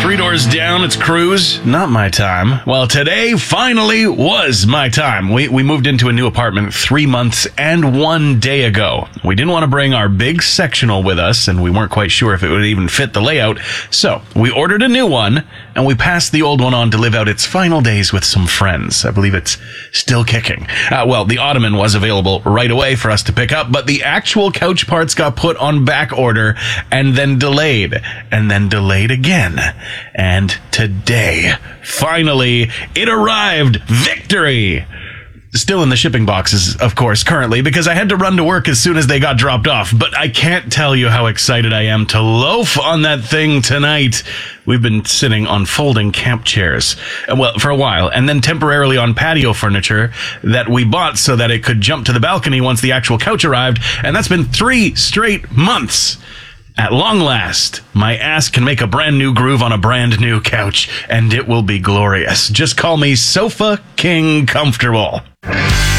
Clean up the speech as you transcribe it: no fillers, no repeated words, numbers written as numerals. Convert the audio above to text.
Three Doors Down, it's Cruise. Not my time. Well, today finally was my time. We moved into a new apartment 3 months and 1 day ago. We didn't want to bring our big sectional with us, and we weren't quite sure if it would even fit the layout. So we ordered a new one, and we passed the old one on to live out its final days with some friends. I believe it's still kicking. Well, the ottoman was available right away for us to pick up, but the actual couch parts got put on back order and then delayed again. And today, finally, it arrived. Victory! Still in the shipping boxes, of course, currently, because I had to run to work as soon as they got dropped off. But I can't tell you how excited I am to loaf on that thing tonight. We've been sitting on folding camp chairs, well, for a while, and then temporarily on patio furniture that we bought so that it could jump to the balcony once the actual couch arrived. And that's been 3 straight months. At long last, my ass can make a brand new groove on a brand new couch, and it will be glorious. Just call me Sofa King Comfortable.